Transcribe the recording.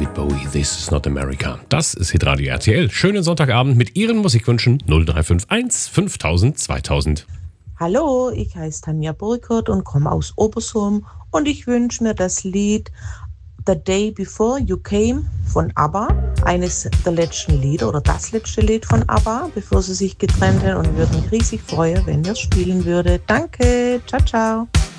David Bowie, This is not America. Das ist Hitradio RTL. Schönen Sonntagabend mit Ihren Musikwünschen 0351 5000 2000. Hallo, ich heiße Tanja Burkhardt und komme aus Obersum und ich wünsche mir das Lied The Day Before You Came von ABBA, eines der letzten Lieder oder das letzte Lied von ABBA, bevor sie sich getrennt haben, und würde mich riesig freuen, wenn ihr es spielen würde. Danke, ciao, ciao.